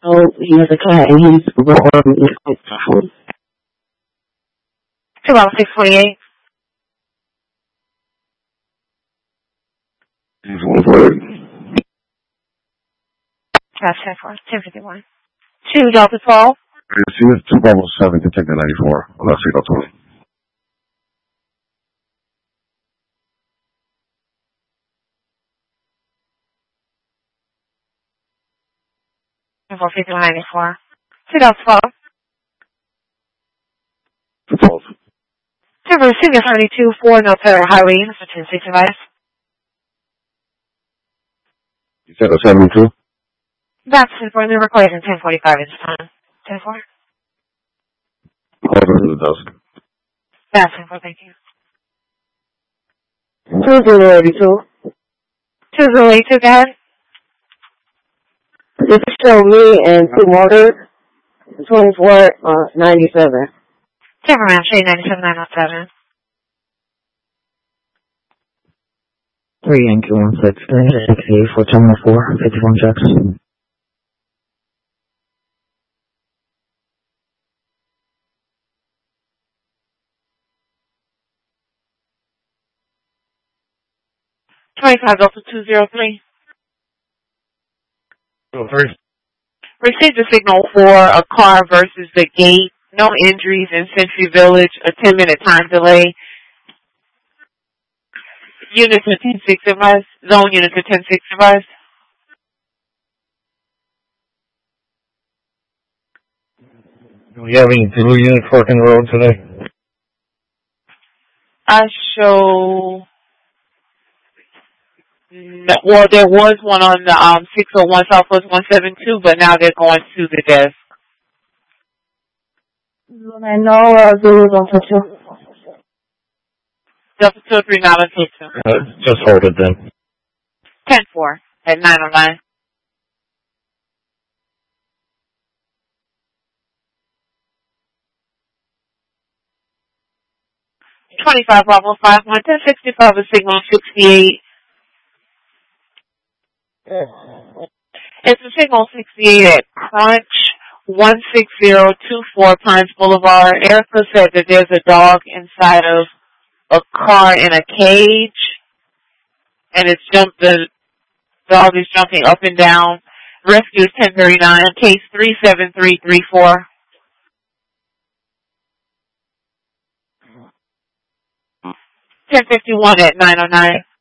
Oh, he has a cat and he's quite powerful. 20648. 10:44. That's 1051. 2 Delta 12. See this 207 to take the 94. Let's see, go 20. Info 5194. 2 Delta 12. 12. Timber Senior 32 4 North Federal Highway Units for 1065. You said a 72? That's for the request in 1045 at this time. 10-4. Hold on to the dusk. That's 10-4, thank you. 2082. 2082, go ahead. This is still me and two motors. 2497. Timberman, Shade 97907. 3 Yankee 163, 684, Terminal 4, 51 checks. $25 Delta 203. 203. Received a signal for a car versus the gate. No injuries in Century Village. A 10-minute time delay. Units of 10-6 advised. Zone units of 10-6 advised. Do we have any blue units working the road today? I show... Well, there was one on the 601 Southwest 172, but now they're going to the desk. I know Zulu 122. Delta 203, now let's hit you. Just hold it then. 10-4 at 909. $25 Bravo 5 1065 is signal 68. It's a signal 68 at Crunch 16024 Pines Boulevard. Erica said that there's a dog inside of a car in a cage, and the dog is jumping up and down. Rescue is 1039, case 37334. $10.51 at 909.